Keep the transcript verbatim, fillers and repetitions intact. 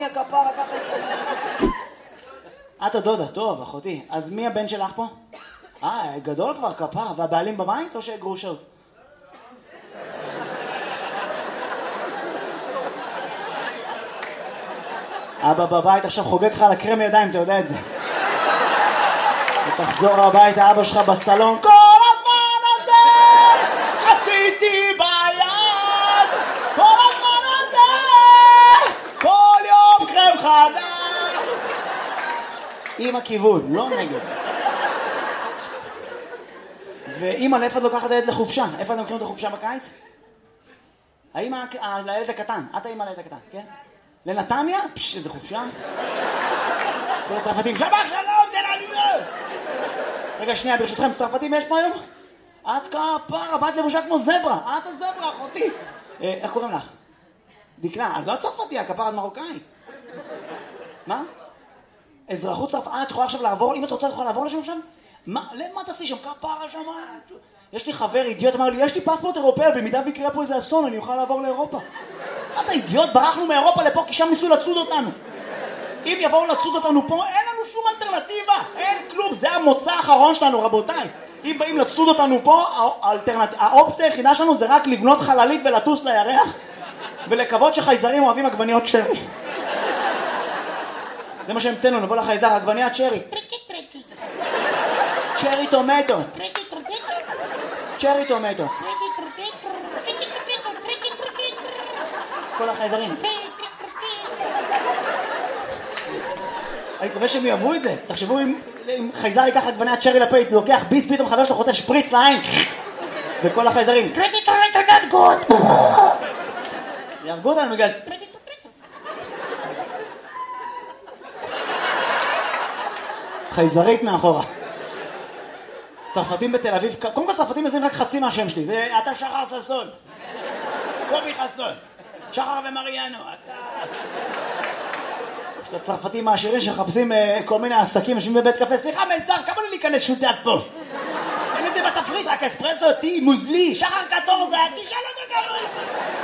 הכפרה ככה. את הדודה, טוב, אחותי. אז מי הבן שלך פה? אה, גדול כבר, כפרה. והבעלים בבית או שגרושות? אבא בבית עכשיו חוגג לך על הקרם ידיים, אתה יודע את זה. ותחזור הביתה, אבא שלך בסלון, כל הזמן הזה עשיתי ביד, כל הזמן הזה, כל יום קרם חדש. עם הכיוון, לא נגד. ואמא, לאיפה את לוקחת הילד לחופשה? איפה אתם לוקחים את החופשה בקיץ? האמא, לילד הקטן, את האמא לילד הקטן, כן? לנתניה? פש, איזה חופשה. כל הצרפתים, שבח שלום, תל אביב. רגע, שנייה, ברשותכם, צרפתים יש פה היום? את כפרה, באת לבושה כמו זברה. את הזברה, אחותי. איך קוראים לך? דקלה, את לא צרפתיה, כפרה, את מרוקאית. מה? אזרחות צרפת, את יכולה עכשיו לעבור, אם את רוצה, את יכולה לעבור לשם עכשיו? מה, למה תעשי שם? כפרה שם? יש לי חבר אידיוט, אמר לי, יש לי פספורט אירופאי, במידה ויקרה פה איזה אסון, אני אוכל לעבור לאירופה. אתה אידיוט, ברחנו מאירופה לפה, כי שם ניסו לצוד אותנו. אם יבואו לצוד אותנו פה, אין לנו שום אלטרנטיבה. אין כלום, זה המוצא האחרון שלנו, רבותיי. אם באים לצוד אותנו פה, האלטרנט... האופציה היחידה שלנו זה רק לבנות חללית ולטוס לירח, ולקוות שחייזרים אוהבים עגבניות שרי. זה מה שהמצאנו, נבוא לחייזר, עגבניית שרי. טריקי טריקי. צ'רי טומטו. טריקי טריקי. צ'רי טומטו. כל החייזרים. אני מקווה שהם יאהבו את זה. תחשבו אם חייזר ייקח עגבניית צ'רי לפית, לוקח ביס, פתאום חבר שלו חוטף שפריץ לעין. וכל החייזרים. יהרגו אותנו בגלל. חייזרית מאחורה. צרפתים בתל אביב, קודם כל צרפתים מזים רק חצי מהשם שלי. זה אתה שחר ססון. קובי חסון. שחר ומריאנו, אתה... יש את הצרפתים העשירים שחפשים uh, כל מיני עסקים, יושבים בבית קפה, סליחה מלצר, כמה לי להיכנס שותף פה? אין את זה בתפריט, רק אספרסו, טי, מוזלי, שחר קטורזה, תשאל אותו כמה...